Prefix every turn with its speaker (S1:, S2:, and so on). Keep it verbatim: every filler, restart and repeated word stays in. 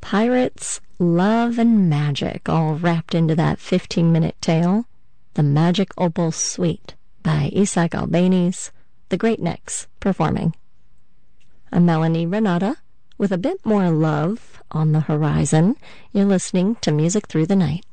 S1: Pirates, love, and magic all wrapped into that fifteen-minute tale. The Magic Opal Suite by Isaac Albeniz, the Great Necks performing. I'm Melanie Renata. With a bit more love on the horizon, you're listening to Music Through the Night.